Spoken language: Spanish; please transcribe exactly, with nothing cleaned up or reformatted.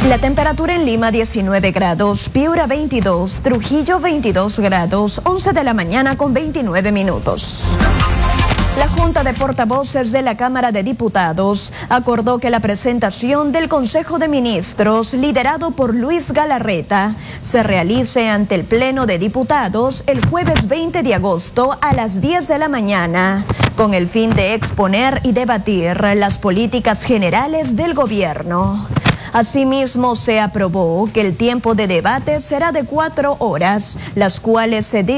La temperatura en Lima diecinueve grados, Piura veintidós, Trujillo veintidós grados, once de la mañana con veintinueve minutos. La Junta de Portavoces de la Cámara de Diputados acordó que la presentación del Consejo de Ministros, liderado por Luis Galarreta, se realice ante el Pleno de Diputados el jueves veinte de agosto a las diez de la mañana, con el fin de exponer y debatir las políticas generales del gobierno. Asimismo, se aprobó que el tiempo de debate será de cuatro horas, las cuales se